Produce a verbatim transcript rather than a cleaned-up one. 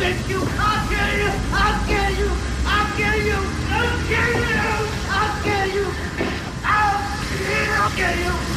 get you! I'll get you! I'll get you! I'll get you! I'll get you! I'll get you! I'll get you! I'll get you!